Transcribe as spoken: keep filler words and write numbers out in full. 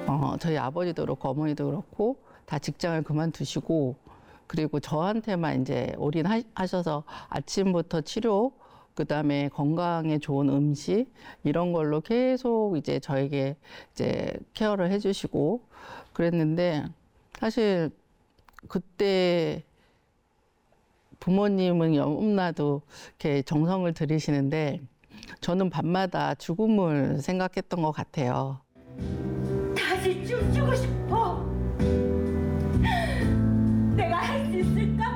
어, 저희 아버지도 그렇고 어머니도 그렇고 다 직장을 그만두시고 그리고 저한테만 이제 올인하셔서 아침부터 치료, 그다음에 건강에 좋은 음식 이런 걸로 계속 이제 저에게 이제 케어를 해주시고 그랬는데 사실 그때 부모님은 너무나도 이렇게 정성을 들이시는데 저는 밤마다 죽음을 생각했던 것 같아요. 다시 춤추고 싶어.